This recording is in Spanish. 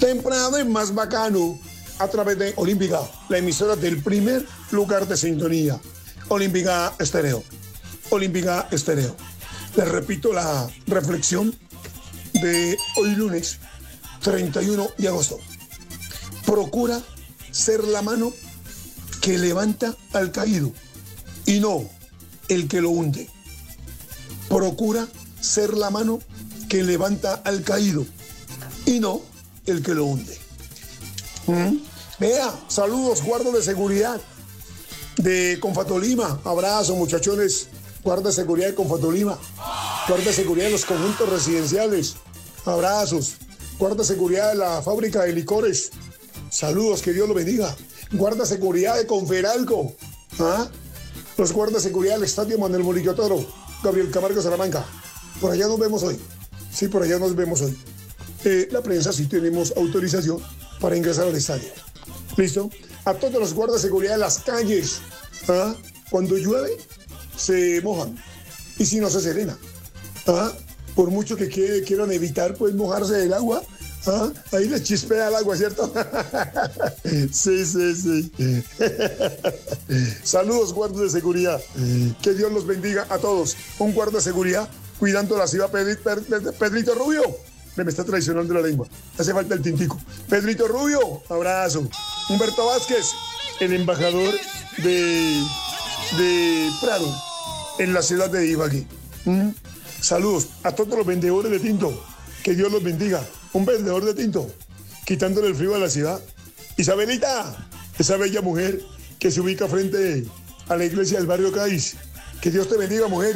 temprano y más bacano a través de Olímpica, la emisora del primer lugar de sintonía. Olímpica Estéreo. Olímpica Estéreo. Les repito la reflexión de hoy lunes 31 de agosto. Procura ser la mano que levanta al caído y no el que lo hunde. Procura ser la mano que levanta al caído y no el que lo hunde. Vea, saludos, guardas de seguridad de Confatolima. Abrazo, muchachones, guardas de seguridad de Confatolima. Guarda de seguridad de los conjuntos residenciales. Abrazos. Guarda de seguridad de la fábrica de licores. Saludos, que Dios lo bendiga. Guarda de seguridad de Conferalco. Los guardas de seguridad del Estadio Manuel Murillo Toro. Gabriel Camargo Salamanca. Por allá nos vemos hoy. Sí, por allá nos vemos hoy. La prensa sí tenemos autorización para ingresar al estadio. ¿Listo? A todos los guardas de seguridad de las calles. Cuando llueve, se mojan. Y si no, se serena. Por mucho que quieran evitar pues mojarse del agua, ahí les chispea el agua, ¿cierto? Sí. Saludos, guardas de seguridad. Que Dios los bendiga a todos. Un guarda de seguridad cuidando la ciudad, Pedrito Rubio. Me está traicionando la lengua. Hace falta el tintico. Pedrito Rubio, abrazo. Humberto Vázquez, el embajador de Prado, en la ciudad de Ibagué. Saludos a todos los vendedores de tinto. Que Dios los bendiga. Un vendedor de tinto, quitándole el frío a la ciudad. Isabelita, esa bella mujer que se ubica frente a la iglesia del barrio Cádiz. Que Dios te bendiga, mujer.